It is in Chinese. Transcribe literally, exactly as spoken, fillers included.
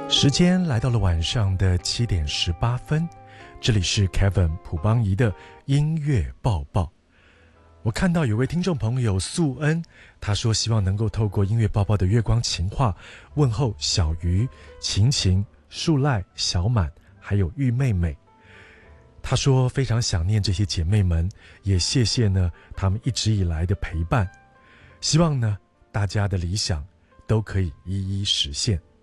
时间来到了晚上的七点十八分，这里是 Kevin 朴邦仪的音乐报报。我看到有位听众朋友素恩，他说希望能够透过音乐报报的月光情话问候小鱼、晴晴、树赖、小满还有玉妹妹。他说非常想念这些姐妹们，也谢谢呢他们一直以来的陪伴，希望呢大家的理想都可以一一实现。